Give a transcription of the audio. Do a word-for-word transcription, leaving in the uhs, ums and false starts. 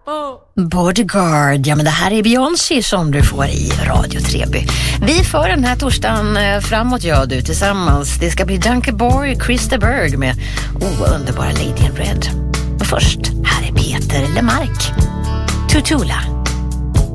Bodyguard, ja men det här är Beyoncé som du får i Radio Treby. Vi för den här torsdagen framåt, jag och du tillsammans. Det ska bli Dunker Boy, Chris de Burgh med oh, underbara Lady in Red. Men först, här är Peter Lemark, Tutula.